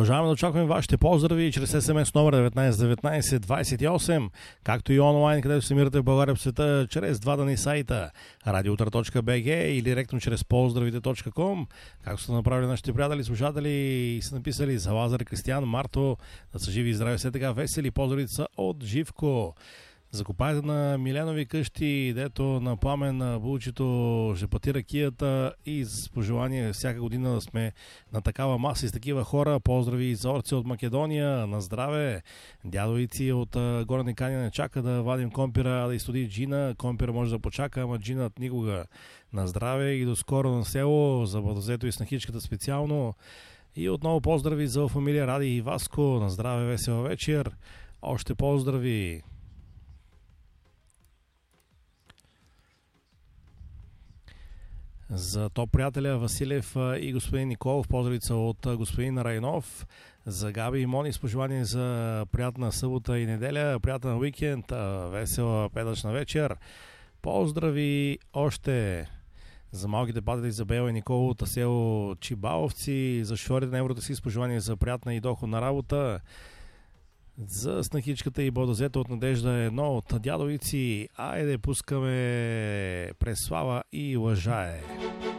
Продължаваме да очакваме вашите поздрави чрез СМС номер 1919 28, както и онлайн, където се намирате в България, в света, чрез два дни сайта radioutro.bg или директно чрез поздравите.com, както са направили нашите приятели, слушатели и са написали за Лазар, Кристиян, Марто, да са живи и здрави, все така весели. Поздравите са от Живко. Закопайте на Миленови къщи, дето на Пламен Булчито ще пъти ракията и с пожелание всяка година да сме на такава маса и с такива хора. Поздрави за Орци от Македония, на здраве. Дядовици от Горни Каня не чака да вадим компира, да изстуди джина. Компира може да почака, ама джинът никога. На здраве и до скоро на село, за Бладозето и Снахичката специално. И отново поздрави за фамилия Ради и Васко. На здраве, весела вечер. Още поздрави. За топ приятеля Василев и господин Николов, поздравица от господин Райнов. За Габи и Мони с пожелание за приятна събота и неделя, приятен уикенд, весела петъчна вечер. Поздрави още за малките патели за Бела и Никола от село Чибаловци, за шофьорите на Еврота си с пожелание за приятна и доходна работа. За Снахичката и Бодозета от Надежда едно от Дядовици. Айде, пускаме Преслава и Лъжае.